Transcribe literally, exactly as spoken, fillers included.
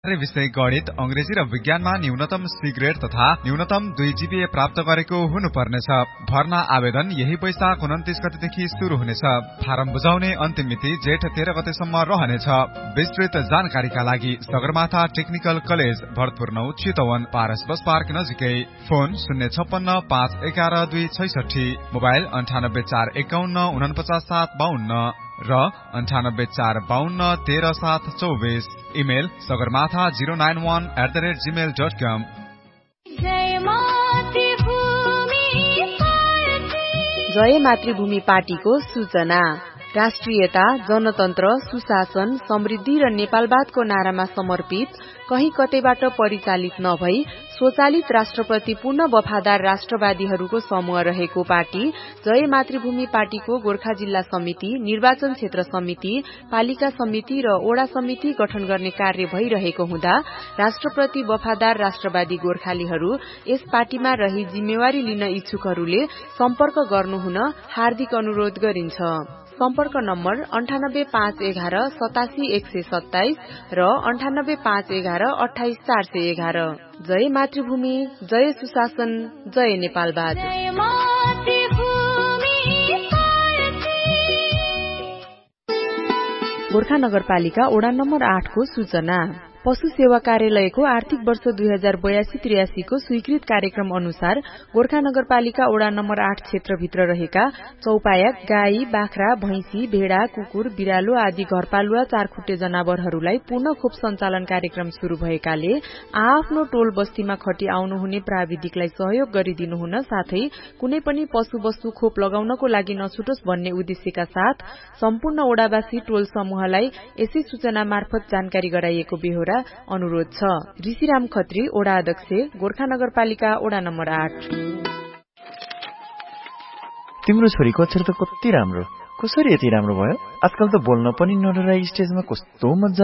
विषय गणित, अंग्रेजी र विज्ञानमा न्यूनतम सी ग्रेड तथा न्यूनतम दुई जीपीए प्राप्त गरेको हुनुपर्नेछ। भर्ना आवेदन यही वैशाख उन्तिस गतेदेखि शुरू हुनेछ। फारम बुझाउने अन्तिम मिति जेठ तेह्र गतेसम्म रहनेछ। विस्तृत जानकारीका लागि सगरमाथा टेक्निकल कलेज, भरतपुर नौ, चितवन, पारस बस पार्क नजिकै। फोन शून्य छप्पन्न पाँच एघार दुई छैसठी, मोबाइल अन्ठानब्बे चार एकाउन्न उनपचास सात बाहन्न र अन्ठानब्बे चार बाहन्न तेह्र सात चौबिस। Email Sagarmatha zero nine one at the rate Gmail dot कम। जय मातृभूमि पार्टीको सूचना। राष्ट्रियता, जनतन्त्र, सुशासन, समृद्धि र नेपालवादको नारामा समर्पित, कहीँ कतैबाट परिचालित नभई स्वचालित राष्ट्रप्रति पूर्ण वफादार राष्ट्रवादीहरूको समूह रहेको पार्टी जय मातृभूमि पार्टीको गोर्खा जिल्ला समिति, निर्वाचन क्षेत्र समिति, पालिका समिति र ओडा समिति गठन गर्ने कार्य भइरहेको हुँदा राष्ट्रप्रति वफादार राष्ट्रवादी गोर्खालीहरू यस पार्टीमा रही जिम्मेवारी लिन इच्छुकहरूले सम्पर्क गर्नुहुन हार्दिक अनुरोध गरिन्छ। सम्पर्क नम्बर अन्ठानब्बे पाँच एघार सतासी एक सय सत्ताइस र अन्ठानब्बे पाँच एघार अठाइस चार सय एघार। जय मातृभूमि, जय सुशासन, जय नेपालवाद। गोर्खा नगरपालिका ओडा नम्बर आठको सूचना। पशु सेवा कार्यालयको आर्थिक वर्ष दुई हजार बयासी त्रियासी को स्वीकृत कार्यक्रम अनुसार गोर्खा नगरपालिका ओडा नम्बर आठ क्षेत्रभित्र रहेका चौपाया, गाई, बाख्रा, भैंसी, भेडा, कुकुर, बिरालो आदि घरपालुवा चारखुट्टे जनावरहरूलाई पूर्ण खोप सञ्चालन कार्यक्रम शुरू भएकाले आआफ्नो टोल बस्तीमा खटी आउनुहुने प्राविधिकलाई सहयोग गरिदिनुहुन साथै कुनै पनि पशु वस्तु खोप लगाउनको लागि नछुटोस् भन्ने उद्देश्यका साथ सम्पूर्ण ओडावासी टोल समूहलाई यसै सूचना मार्फत जानकारी गराइएको बेहोरा अनुरोध छ। ऋषिराम खत्री, ओडा अध्यक्ष, गोर्खा नगरपालिका ओडा नम्बर आठ। तिम्रो छोरीको अक्षर त कति राम्रो, कसरी यति राम्रो भयो? आजकल त बोल्न पनि नडराई स्टेजमा कस्तो मजा